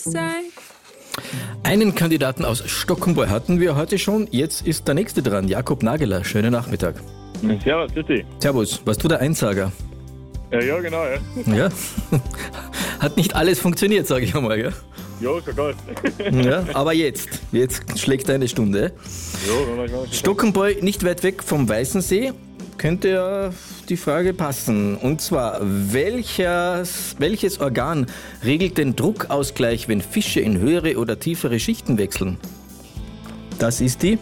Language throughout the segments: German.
side. Einen Kandidaten aus Stockenbräu hatten wir heute schon. Jetzt ist der nächste dran, Jakob Nageler. Schönen Nachmittag. Servus, grüß dich. Servus, warst du der Einsager? Ja, genau, ja. Ja? Hat nicht alles funktioniert, sage ich einmal, gell? Ja, sogar. Ja, aber jetzt schlägt eine Stunde. Ja, Stockenbräu, nicht weit weg vom Weißensee, könnte ja die Frage passen. Und zwar, welches Organ regelt den Druckausgleich, wenn Fische in höhere oder tiefere Schichten wechseln? Das ist die?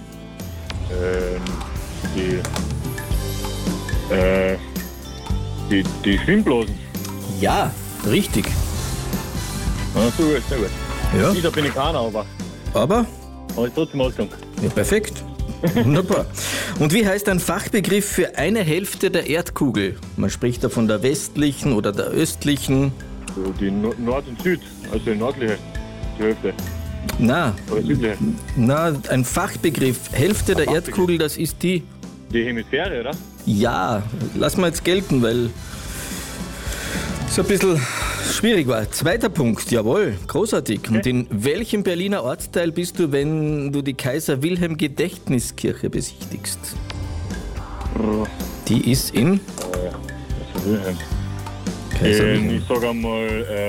Die Schwimmblasen. Ja, richtig. Ja, so gut, sehr gut. Ja. Da bin ich keiner, aber Aber? ist trotzdem ausgegangen. Ja, perfekt. Wunderbar. Und wie heißt ein Fachbegriff für eine Hälfte der Erdkugel? Man spricht da von der westlichen oder der östlichen. So, die Nord und Süd, also die nördliche, die Hälfte. Na, Oder südliche. ein Fachbegriff. Hälfte der Erdkugel, das ist die. Die Hemisphäre, oder? Ja, lass mal jetzt gelten, weil es ein bisschen schwierig war. Zweiter Punkt, jawohl, großartig. Okay. Und in welchem Berliner Ortsteil bist du, wenn du die Kaiser-Wilhelm-Gedächtniskirche besichtigst? Die ist in? Ich sag einmal,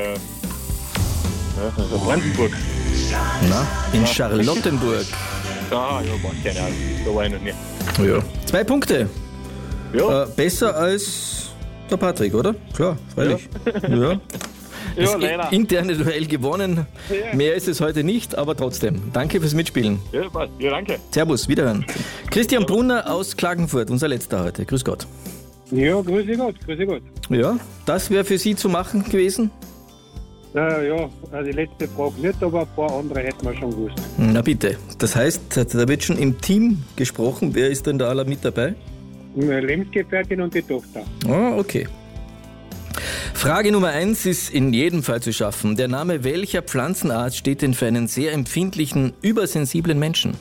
Brandenburg. Na, in Charlottenburg. Ah, ja, keine Ahnung. Da war ich noch nicht. Ja. 2 Punkte. Ja. Besser als der Patrick, oder? Klar, freilich. Ja. Ja, Das leider. interne Duell gewonnen. Ja. Mehr ist es heute nicht, aber trotzdem. Danke fürs Mitspielen. Ja, passt. Ja, danke. Servus, wiederhören. Christian Brunner aus Klagenfurt, unser letzter heute. Grüß Gott. Ja, grüße Gott. Ja, das wäre für Sie zu machen gewesen? Ja, die letzte Frage nicht, aber ein paar andere hätten wir schon gewusst. Na bitte. Das heißt, da wird schon im Team gesprochen. Wer ist denn da alle mit dabei? Meine Lebensgefährtin und die Tochter. Ah, okay. Frage Nummer 1 ist in jedem Fall zu schaffen. Der Name welcher Pflanzenart steht denn für einen sehr empfindlichen, übersensiblen Menschen?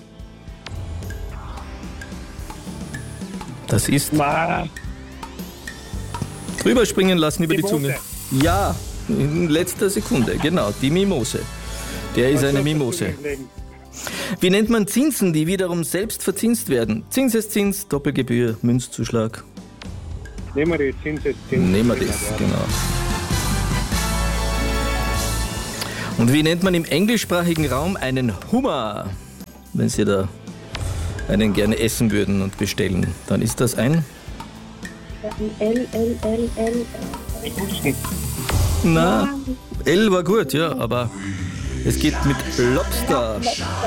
Das ist... Drüber springen lassen über die Zunge. Ja, in letzter Sekunde, genau, die Mimose. Der ist eine Mimose. Wie nennt man Zinsen, die wiederum selbst verzinst werden? Zinseszins, Doppelgebühr, Münzzuschlag. Nehmen wir die Zinseszins. Nehmen wir das, genau. Und wie nennt man im englischsprachigen Raum einen Hummer? Wenn Sie da einen gerne essen würden und bestellen, dann ist das ein... L. Na, L war gut, ja, aber es geht mit Lobster.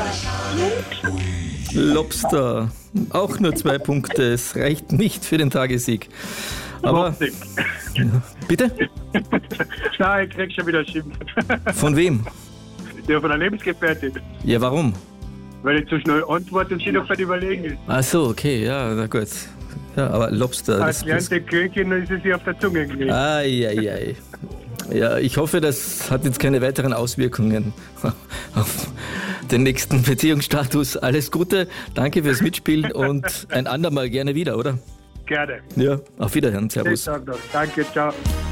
Lobster. Auch nur 2 Punkte. Es reicht nicht für den Tagessieg. Aber. Ja, bitte? Nein, ich krieg schon wieder Schimpf. Von wem? Ja, von der Lebensgefährtin. Ja, warum? Weil ich zu schnell antworte und sie noch nicht überlegen ist. Ach so, okay, ja, na gut. Ja, aber Lobster. Als lernte Köchin ist es ihr auf der Zunge gelegt. Ai. Ja, ich hoffe, das hat jetzt keine weiteren Auswirkungen auf den nächsten Beziehungsstatus. Alles Gute, danke fürs Mitspielen und ein andermal gerne wieder, oder? Gerne. Ja, auf Wiederhören, servus. Danke, ciao.